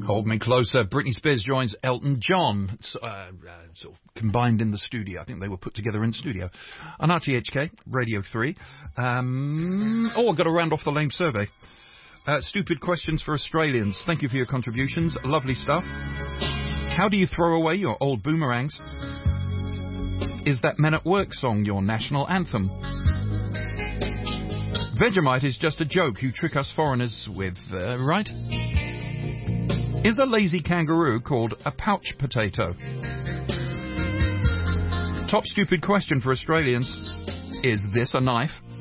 Hold Me Closer. Britney Spears joins Elton John, sort of combined in the studio. I think they were put together in studio. On RTHK, Radio 3. I've got to round off the lame survey. Stupid questions for Australians. Thank you for your contributions. Lovely stuff. How do you throw away your old boomerangs? Is that Men at Work song your national anthem? Vegemite is just a joke you trick us foreigners with, right? Is a lazy kangaroo called a pouch potato? Top stupid question for Australians. Is this a knife?